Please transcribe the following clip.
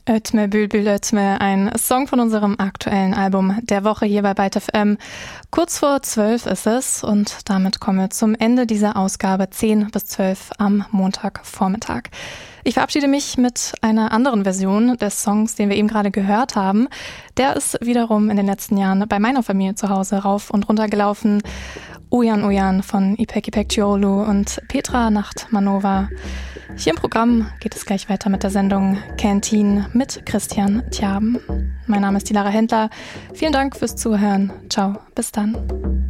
Ötme Bülbül Ötme, ein Song von unserem aktuellen Album der Woche hier bei Byte FM. Kurz vor 12 ist es und damit kommen wir zum Ende dieser Ausgabe 10 bis 12 am Montagvormittag. Ich verabschiede mich mit einer anderen Version des Songs, den wir eben gerade gehört haben. Der ist wiederum in den letzten Jahren bei meiner Familie zu Hause rauf und runter gelaufen. Ujan Ujan von Ipek Ipekcioglu und Petra Nacht-Manova. Hier im Programm geht es gleich weiter mit der Sendung Canteen mit Christian Tjaben. Mein Name ist Dilara Händler. Vielen Dank fürs Zuhören. Ciao, bis dann.